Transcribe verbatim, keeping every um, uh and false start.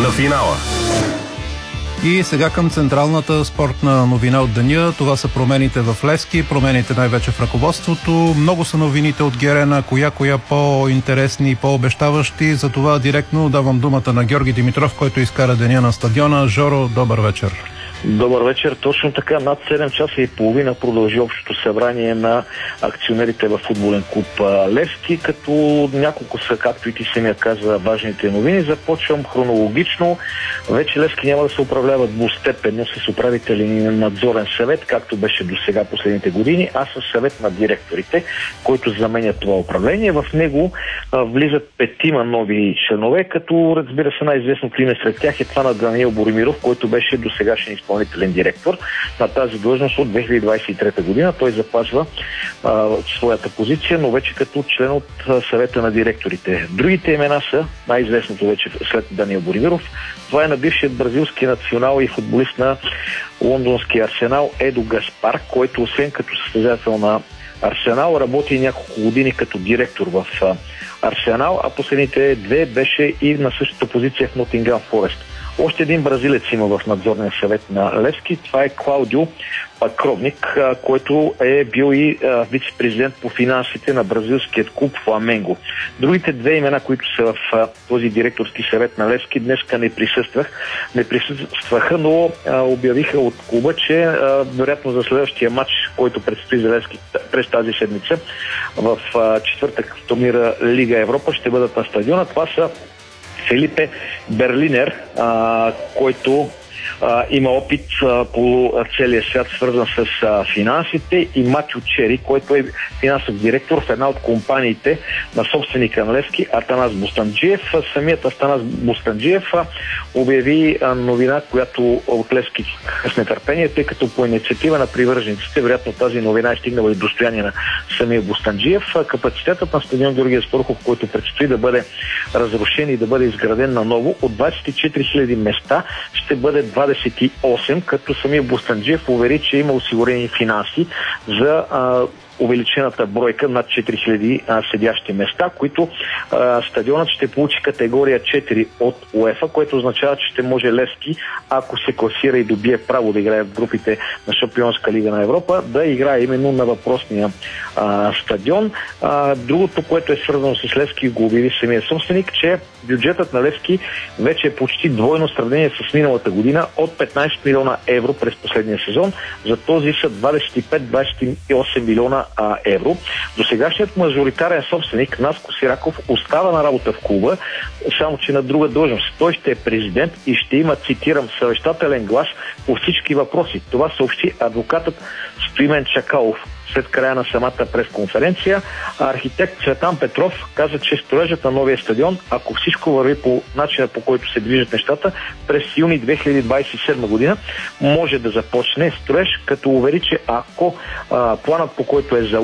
на финала. И сега към централната спортна новина от деня. Това са промените в Левски, промените най-вече в ръководството. Много са новините от Герена, коя-коя по-интересни и по-обещаващи. Затова директно давам думата на Георги Димитров, който изкара деня на стадиона. Жоро, добър вечер. Добър вечер. Точно така, над седем часа и половина продължи общото събрание на акционерите в футболен клуб Левски, като няколко са, както и ти самия каза, важните новини. Започвам хронологично. Вече Левски няма да се управляват двустепенно с управители на надзорен съвет, както беше до сега последните години, а с съвет на директорите, който заменя това управление. В него а, влизат петима нови членове, като разбира се най-известното име сред тях е това на Даниел Боримиров, който беше до сегашен изпълнителен директор на тази длъжност от две хиляди двадесет и трета година. Той запазва а, своята позиция, но вече като член от а, съвета на директорите. Другите имена са най-известното вече след Даниел Боримиров. Това е на бившият бразилски национал и футболист на лондонския Арсенал Едо Гаспар, който освен като състезател на Арсенал работи няколко години като директор в а, Арсенал, а последните две беше и на същата позиция в Нотингъм Форест. Още един бразилец има в надзорния съвет на Левски. Това е Клаудио Пакровник, който е бил и вице-президент по финансите на бразилският клуб Фламенго. Другите две имена, които са в този директорски съвет на Левски, днеска не присъствах, не присъстваха, но а, обявиха от клуба, че а, вероятно за следващия матч, който предстои за Левски през тази седмица в а, четвъртък в турнира Лига Европа, ще бъдат на стадиона. Това са Фелипе Берлинер, а, който а, има опит а, по целия свят, свързан с а, финансите, и Матю Чери, който е финансов директор в една от компаниите на собственика на Левски, Атанас Бустанджиев. Самият Атанас Бустанджиев а, обяви а, новина, която от Левски с нетърпение, тъй като по инициатива на привържениците, вероятно тази новина е стигнала и достояние на самия Бустанджиев. Капацитетът на стадион Георги Аспарухов, който предстои да бъде разрушен и да бъде изграден наново, от двадесет и четири хиляди места ще бъде двадесет и осем, като самия Бустанджиев увери, че има осигурени финанси за а, увеличената бройка над четири хиляди седящи места, които а, стадионът ще получи категория четири от УЕФА, което означава, че ще може Левски, ако се класира и добие право да играе в групите на Шампионска лига на Европа, да играе именно на въпросния а, стадион. А, другото, което е свързано с Левски, го обяви самия собственик, че бюджетът на Левски вече е почти двойно в сравнение с миналата година, от петнадесет милиона евро през последния сезон. За този са двадесет и пет до двадесет и осем милиона а, евро. До сегашният мажоритарен собственик Наско Сираков остава на работа в клуба, само че на друга длъжност. Той ще е президент и ще има, цитирам, съвещателен глас по всички въпроси. Това съобщи адвокатът Стоимен Чакалов след края на самата пресконференция. Архитект Цветан Петров каза, че строежът на новия стадион, ако всичко върви по начина, по който се движат нещата, през юни две хиляди двадесет и седма година може да започне строеж, като увери, че ако а, планът, по който е заложен,